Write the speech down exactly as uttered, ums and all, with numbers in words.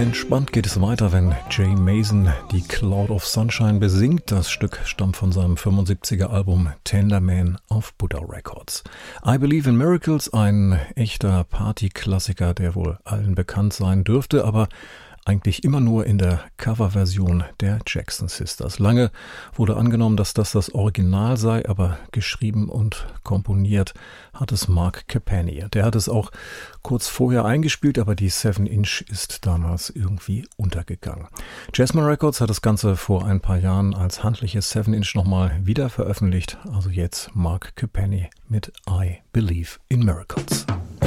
Entspannt geht es weiter, wenn Jay Mason die Cloud of Sunshine besingt. Das Stück stammt von seinem fünfundsiebziger Album Tender Man auf Buddha Records. I Believe in Miracles, ein echter Partyklassiker, der wohl allen bekannt sein dürfte, aber eigentlich immer nur in der Coverversion der Jackson Sisters. Lange wurde angenommen, dass das das Original sei, aber geschrieben und komponiert hat es Mark Capani. Der hat es auch kurz vorher eingespielt, aber die seven inch ist damals irgendwie untergegangen. Jazzman Records hat das Ganze vor ein paar Jahren als handliches seven inch nochmal wieder veröffentlicht. Also jetzt Mark Capani mit I Believe in Miracles.